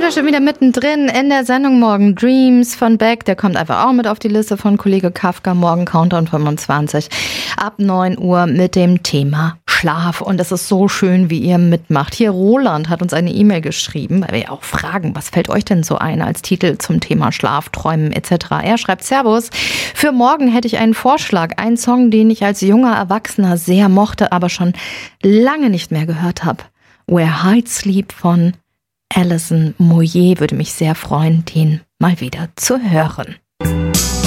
da schon wieder mittendrin in der Sendung Morgen Dreams von Beck. Der kommt einfach auch mit auf die Liste von Kollege Kafka. Morgen Countdown 25 ab 9 Uhr mit dem Thema Schlaf. Und es ist so schön, wie ihr mitmacht. Hier Roland hat uns eine E-Mail geschrieben, weil wir auch fragen, was fällt euch denn so ein als Titel zum Thema Schlaf, Träumen etc. Er schreibt: Servus, für morgen hätte ich einen Vorschlag. Einen Song, den ich als junger Erwachsener sehr mochte, aber schon lange nicht mehr gehört habe. Where Heights Sleep von Alison Moyet. Würde mich sehr freuen, den mal wieder zu hören.